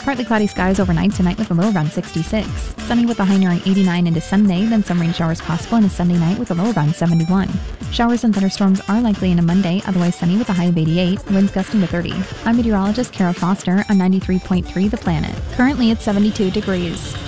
Partly cloudy skies overnight tonight with a low around 66. Sunny with a high nearing 89 into Sunday, then some rain showers possible on a Sunday night with a low around 71. Showers and thunderstorms are likely into Monday, otherwise sunny with a high of 88, winds gusting to 30. I'm meteorologist Kara Foster on 93.3 The Planet. Currently it's 72 degrees.